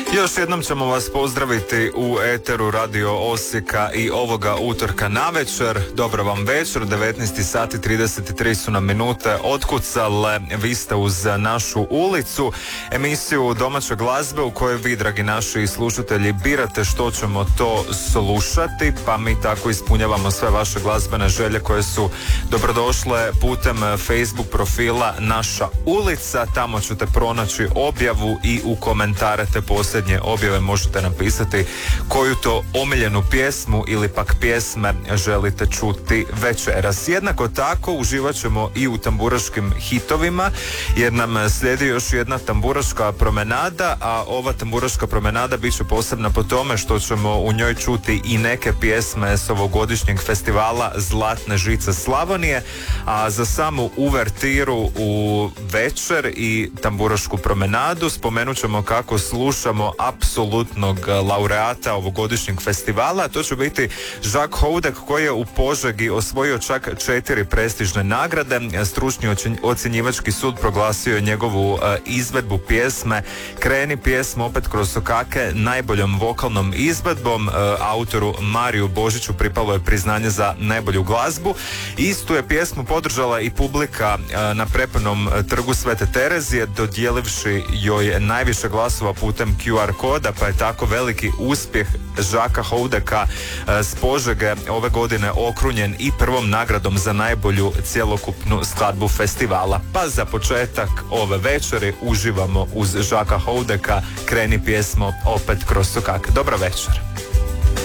Još jednom ćemo vas pozdraviti u eteru Radio Osijeka i ovoga utorka navečer. Dobro vam večer, 19 sati 33 su nam minute otkucale. Vi ste uz našu ulicu, emisiju domaće glazbe u kojoj vi, dragi naši slušatelji, birate što ćemo to slušati, pa mi tako ispunjavamo sve vaše glazbene želje koje su dobrodošle putem Facebook profila Naša ulica. Tamo ćete pronaći objavu i u komentare te posljednje objave možete napisati koju to omiljenu pjesmu ili pak pjesme želite čuti večeras. Jednako tako uživat ćemo i u tamburaškim hitovima jer nam slijedi još jedna tamburaška promenada, a ova tamburaška promenada bit će posebna po tome što ćemo u njoj čuti i neke pjesme s ovogodišnjeg festivala Zlatne žice Slavonije, a za samu uvertiru u večer i tamburašku promenadu spomenut ćemo kako slušamo apsolutnog laureata ovogodišnjeg festivala. To će biti Jacques Houdek koji je u Požegi osvojio čak 4 prestižne nagrade. Stručni ocjenjivački sud proglasio je njegovu izvedbu pjesme Kreni pjesmu opet kroz sokake najboljom vokalnom izvedbom. Autoru Mariju Božiću pripalo je priznanje za najbolju glazbu. Istu je pjesmu podržala i publika na prepunom trgu Svete Terezije, dodijelivši joj najviše glasova putem QR koda, pa je tako veliki uspjeh Žaka Houdeka s Požege ove godine okrunjen i prvom nagradom za najbolju cjelokupnu skladbu festivala. Pa za početak ove večeri uživamo uz Žaka Houdeka Kreni pjesmo opet kroz sokak. Dobra večer.